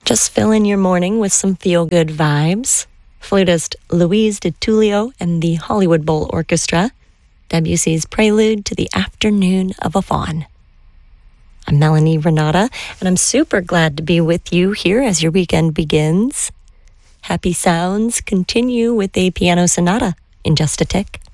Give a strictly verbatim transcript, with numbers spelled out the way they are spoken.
Just fill in your morning with some feel-good vibes. Flutist Louise de Tullio and the Hollywood Bowl Orchestra, Debussy's Prelude to the Afternoon of a Faun. I'm Melanie Renata, and I'm super glad to be with you here as your weekend begins. Happy sounds continue with a piano sonata in just a tick.